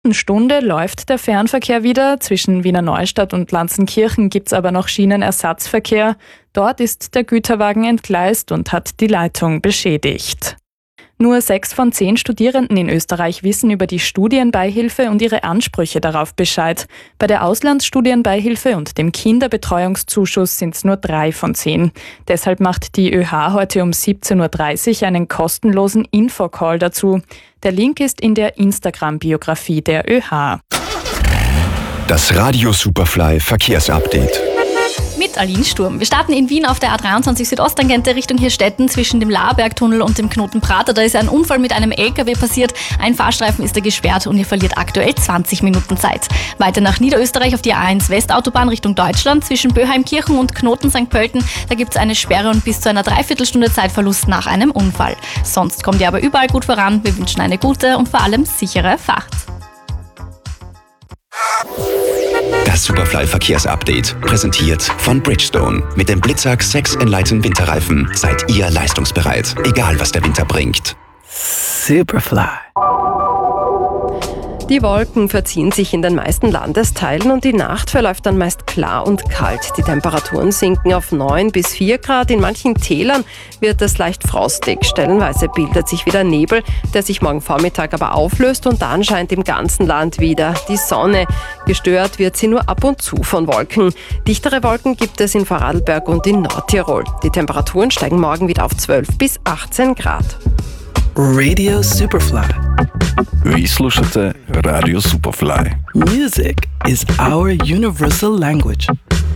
Stunde läuft der Fernverkehr wieder. Zwischen Wiener Neustadt und Lanzenkirchen gibt's aber noch Schienenersatzverkehr. Dort ist der Güterwagen entgleist und hat die Leitung beschädigt. Nur 6 von 10 Studierenden in Österreich wissen über die Studienbeihilfe und ihre Ansprüche darauf Bescheid. Bei der Auslandsstudienbeihilfe und dem Kinderbetreuungszuschuss sind es nur 3 von 10. Deshalb macht die ÖH heute um 17.30 Uhr einen kostenlosen Infocall dazu. Der Link ist in der Instagram-Biografie der ÖH. Das Radio Superfly Verkehrsupdate. Mit Aline Sturm. Wir starten in Wien auf der A23 Südosttangente Richtung Hirstetten zwischen dem Laarbergtunnel und dem Knoten Prater. Da ist ein Unfall mit einem LKW passiert. Ein Fahrstreifen ist da gesperrt und ihr verliert aktuell 20 Minuten Zeit. Weiter nach Niederösterreich auf die A1 Westautobahn Richtung Deutschland zwischen Böheimkirchen und Knoten St. Pölten. Da gibt es eine Sperre und bis zu einer Dreiviertelstunde Zeitverlust nach einem Unfall. Sonst kommt ihr aber überall gut voran. Wir wünschen eine gute und vor allem sichere Fahrt. Das Superfly Verkehrsupdate, präsentiert von Bridgestone. Mit dem Blitzak 6 Enlighten Winterreifen seid ihr leistungsbereit, egal was der Winter bringt. Superfly. Die Wolken verziehen sich in den meisten Landesteilen und die Nacht verläuft dann meist klar und kalt. Die Temperaturen sinken auf 9 bis 4 Grad. In manchen Tälern wird es leicht frostig. Stellenweise bildet sich wieder Nebel, der sich morgen Vormittag aber auflöst und dann scheint im ganzen Land wieder die Sonne. Gestört wird sie nur ab und zu von Wolken. Dichtere Wolken gibt es in Vorarlberg und in Nordtirol. Die Temperaturen steigen morgen wieder auf 12 bis 18 Grad. Radio Superfly. Ви слушате Радио Superfly. Music is our universal language.